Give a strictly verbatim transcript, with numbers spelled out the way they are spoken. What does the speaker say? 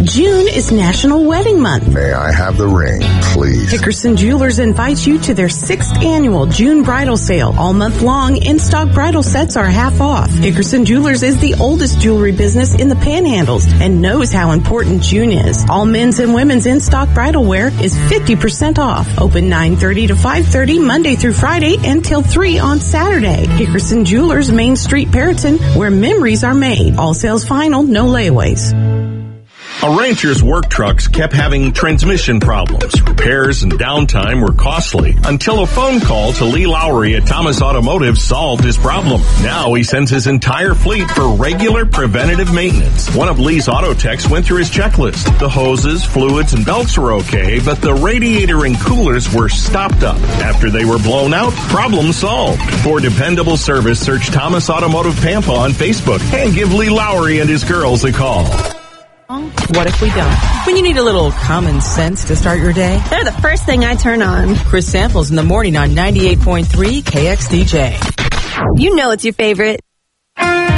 June is National Wedding Month. May I have the ring, please? Hickerson Jewelers invites you to their sixth annual June bridal sale. All month long, in-stock bridal sets are half off. Hickerson Jewelers is the oldest jewelry business in the Panhandles and knows how important June is. All men's and women's in-stock bridal wear is fifty percent off. Open nine thirty to five thirty Monday through Friday until three on Saturday. Hickerson Jewelers, Main Street, Perriton, where memories are made. All sales final, no layaways. A rancher's work trucks kept having transmission problems. Repairs and downtime were costly until a phone call to Lee Lowry at Thomas Automotive solved his problem. Now he sends his entire fleet for regular preventative maintenance. One of Lee's auto techs went through his checklist. The hoses, fluids, and belts were okay, but the radiator and coolers were stopped up. After they were blown out, problem solved. For dependable service, search Thomas Automotive Pampa on Facebook and give Lee Lowry and his girls a call. What if we don't? When you need a little common sense to start your day, they're the first thing I turn on. Chris Samples in the morning on ninety-eight point three K X D J. You know it's your favorite.